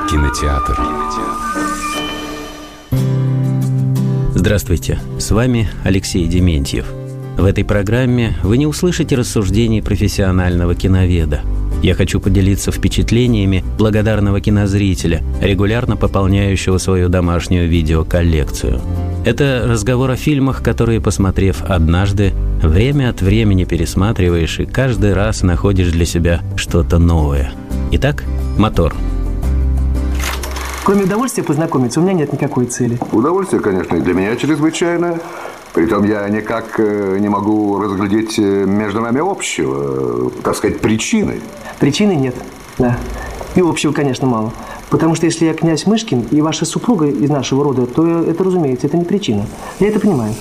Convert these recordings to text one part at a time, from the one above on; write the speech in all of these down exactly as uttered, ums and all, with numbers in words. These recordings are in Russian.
кинотеатр. Здравствуйте, с вами Алексей Дементьев. В этой программе вы не услышите рассуждений профессионального киноведа. Я хочу поделиться впечатлениями благодарного кинозрителя, регулярно пополняющего свою домашнюю видеоколлекцию. Это разговор о фильмах, которые, посмотрев однажды, время от времени пересматриваешь и каждый раз находишь для себя что-то новое. Итак, мотор. Кроме удовольствия познакомиться, у меня нет никакой цели. Удовольствие, конечно, и для меня чрезвычайное. Притом я никак не могу разглядеть между нами общего, так сказать, причины. Причины нет, да. И общего, конечно, мало. Потому что если я князь Мышкин и ваша супруга из нашего рода, то это, разумеется, это не причина. Я это понимаю.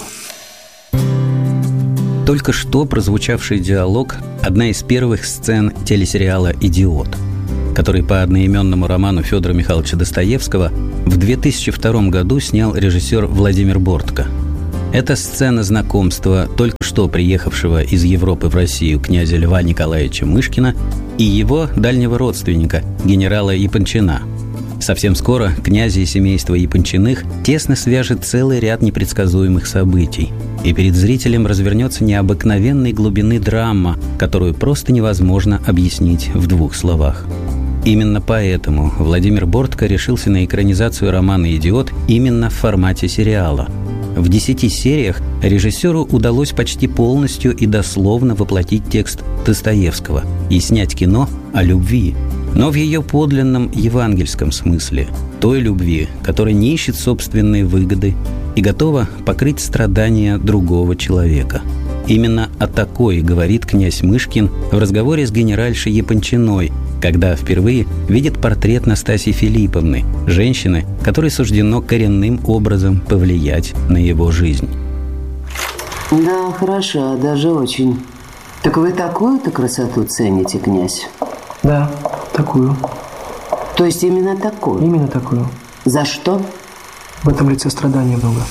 Только что прозвучавший диалог – одна из первых сцен телесериала «Идиот», который по одноименному роману Федора Михайловича Достоевского в две тысячи втором году снял режиссер Владимир Бортко. Это сцена знакомства только что приехавшего из Европы в Россию князя Льва Николаевича Мышкина и его дальнего родственника, генерала Япончина. Совсем скоро князя и семейство Япончиных тесно свяжет целый ряд непредсказуемых событий, и перед зрителем развернется необыкновенной глубины драма, которую просто невозможно объяснить в двух словах. Именно поэтому Владимир Бортко решился на экранизацию романа «Идиот» именно в формате сериала. В десяти сериях режиссеру удалось почти полностью и дословно воплотить текст Достоевского и снять кино о любви, но в ее подлинном евангельском смысле, той любви, которая не ищет собственной выгоды и готова покрыть страдания другого человека. Именно о такой говорит князь Мышкин в разговоре с генеральшей Япончиной, когда впервые видит портрет Настасьи Филипповны, женщины, которой суждено коренным образом повлиять на его жизнь. Да, хороша, даже очень. Так вы такую-то красоту цените, князь? Да, такую. То есть именно такую? Именно такую. За что? В этом лице страдания много.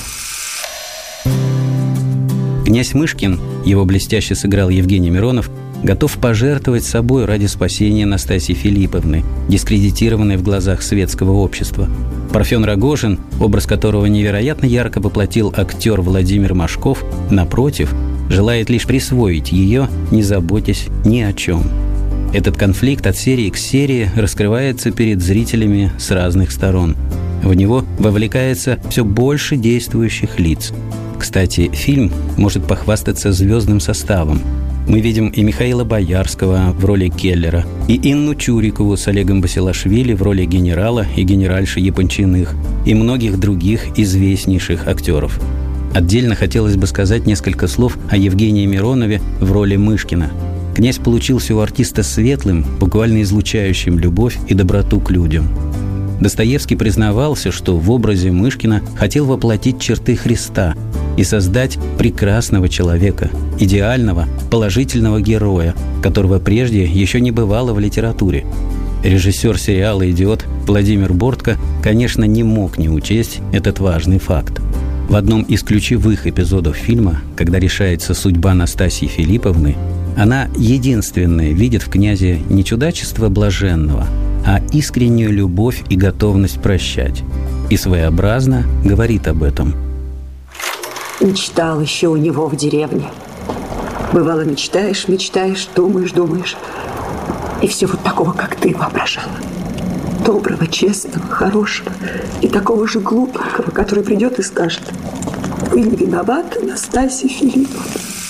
Князь Мышкин, его блестяще сыграл Евгений Миронов, готов пожертвовать собой ради спасения Настасьи Филипповны, дискредитированной в глазах светского общества. Парфен Рогожин, образ которого невероятно ярко воплотил актер Владимир Машков, напротив, желает лишь присвоить ее, не заботясь ни о чем. Этот конфликт от серии к серии раскрывается перед зрителями с разных сторон. В него вовлекается все больше действующих лиц. Кстати, фильм может похвастаться звездным составом. Мы видим и Михаила Боярского в роли Келлера, и Инну Чурикову с Олегом Басилашвили в роли генерала и генеральши Япончиных, и многих других известнейших актеров. Отдельно хотелось бы сказать несколько слов о Евгении Миронове в роли Мышкина. Князь получился у артиста светлым, буквально излучающим любовь и доброту к людям. Достоевский признавался, что в образе Мышкина хотел воплотить черты Христа и создать прекрасного человека, идеального, положительного героя, которого прежде еще не бывало в литературе. Режиссер сериала «Идиот» Владимир Бортко, конечно, не мог не учесть этот важный факт. В одном из ключевых эпизодов фильма, когда решается судьба Настасьи Филипповны, она единственная видит в князе не чудачество блаженного, а искреннюю любовь и готовность прощать. И своеобразно говорит об этом. Мечтал еще у него в деревне. Бывало, мечтаешь, мечтаешь, думаешь, думаешь. И все вот такого, как ты, воображала. Доброго, честного, хорошего. И такого же глупенького, который придет и скажет: вы не виноваты, Настасья Филипповна.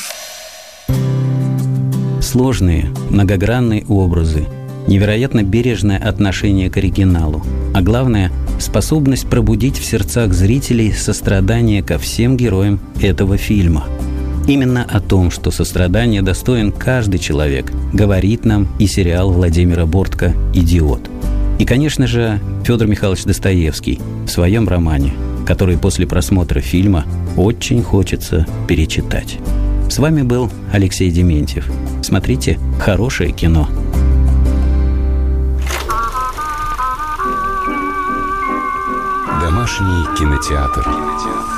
Сложные, многогранные образы, невероятно бережное отношение к оригиналу, а главное – способность пробудить в сердцах зрителей сострадание ко всем героям этого фильма. Именно о том, что сострадание достоин каждый человек, говорит нам и сериал Владимира Бортко «Идиот». И, конечно же, Федор Михайлович Достоевский в своем романе, который после просмотра фильма очень хочется перечитать. С вами был Алексей Дементьев. Смотрите хорошее кино. Домашний кинотеатр.